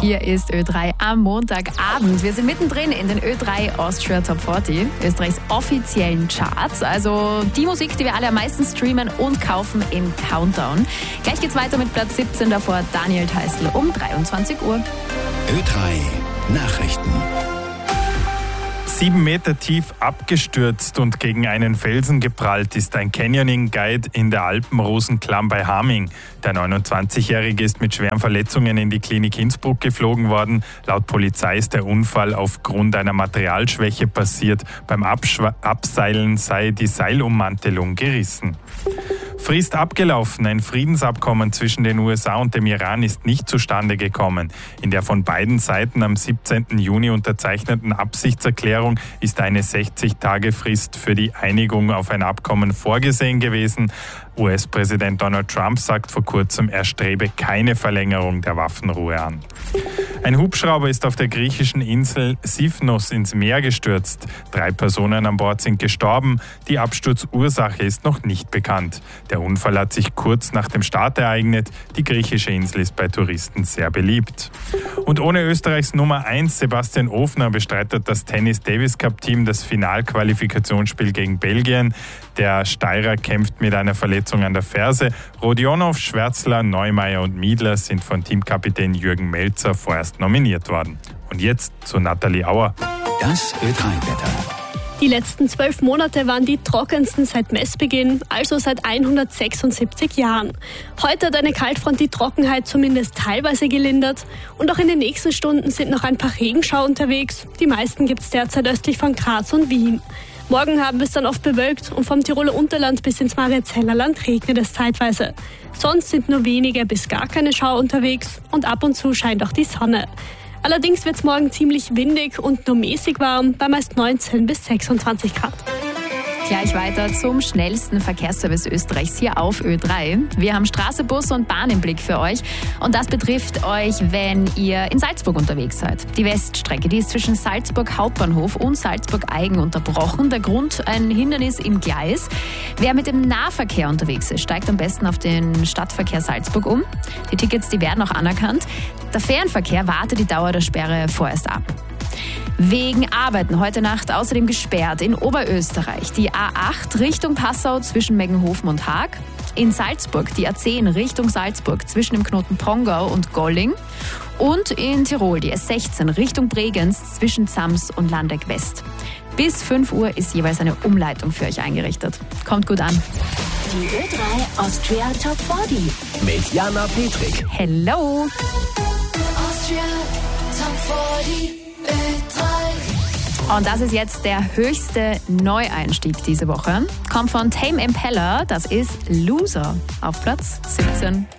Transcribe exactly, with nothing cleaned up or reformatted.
Hier ist Ö drei am Montagabend. Wir sind mittendrin in den Ö drei Austria Top vierzig, Österreichs offiziellen Charts. Also die Musik, die wir alle am meisten streamen und kaufen im Countdown. Gleich geht's weiter mit Platz siebzehn, davor Daniel Theißl um dreiundzwanzig Uhr. Ö drei Nachrichten. Sieben Meter tief abgestürzt und gegen einen Felsen geprallt ist ein Canyoning-Guide in der Alpenrosenklamm bei Haming. Der neunundzwanzigjährige ist mit schweren Verletzungen in die Klinik Innsbruck geflogen worden. Laut Polizei ist der Unfall aufgrund einer Materialschwäche passiert. Beim Abschw- Abseilen sei die Seilummantelung gerissen. Frist abgelaufen. Ein Friedensabkommen zwischen den U S A und dem Iran ist nicht zustande gekommen. In der von beiden Seiten am siebzehnten Juni unterzeichneten Absichtserklärung ist eine sechzig-Tage-Frist für die Einigung auf ein Abkommen vorgesehen gewesen. U S-Präsident Donald Trump sagt vor kurzem, er strebe keine Verlängerung der Waffenruhe an. Ein Hubschrauber ist auf der griechischen Insel Sifnos ins Meer gestürzt. Drei Personen an Bord sind gestorben. Die Absturzursache ist noch nicht bekannt. Der Unfall hat sich kurz nach dem Start ereignet. Die griechische Insel ist bei Touristen sehr beliebt. Und ohne Österreichs Nummer eins Sebastian Ofner bestreitet das Tennis-Davis-Cup-Team das Finalqualifikationsspiel gegen Belgien. Der Steirer kämpft mit einer Verletzung an der Ferse. Rodionov, Schwärzler, Neumeier und Miedler sind von Teamkapitän Jürgen Melzer vorerst nominiert worden. Und jetzt zu Nathalie Auer. Das Ö drei Wetter. Die letzten zwölf Monate waren die trockensten seit Messbeginn, also seit hundertsechsundsiebzig Jahren. Heute hat eine Kaltfront die Trockenheit zumindest teilweise gelindert und auch in den nächsten Stunden sind noch ein paar Regenschauer unterwegs. Die meisten gibt es derzeit östlich von Graz und Wien. Morgen haben wir es dann oft bewölkt und vom Tiroler Unterland bis ins Mariazellerland regnet es zeitweise. Sonst sind nur wenige bis gar keine Schauer unterwegs und ab und zu scheint auch die Sonne. Allerdings wird es morgen ziemlich windig und nur mäßig warm, bei meist neunzehn bis sechsundzwanzig Grad. Gleich weiter zum schnellsten Verkehrsservice Österreichs hier auf Ö drei. Wir haben Straße, Bus und Bahn im Blick für euch. Und das betrifft euch, wenn ihr in Salzburg unterwegs seid. Die Weststrecke, die ist zwischen Salzburg Hauptbahnhof und Salzburg Eigen unterbrochen. Der Grund, ein Hindernis im Gleis. Wer mit dem Nahverkehr unterwegs ist, steigt am besten auf den Stadtverkehr Salzburg um. Die Tickets, die werden auch anerkannt. Der Fernverkehr wartet die Dauer der Sperre vorerst ab. Wegen Arbeiten heute Nacht außerdem gesperrt in Oberösterreich die A acht Richtung Passau zwischen Meggenhofen und Haag, in Salzburg die A zehn Richtung Salzburg zwischen dem Knoten Pongau und Golling und in Tirol die S sechzehn Richtung Bregenz zwischen Zams und Landeck West. Bis fünf Uhr ist jeweils eine Umleitung für euch eingerichtet. Kommt gut an. Die Ö drei Austria Top vierzig. Mit Jana Petrik. Hello! Austria Top vierzig. Und das ist jetzt der höchste Neueinstieg diese Woche. Kommt von Tame Impala, das ist Loser auf Platz siebzehn.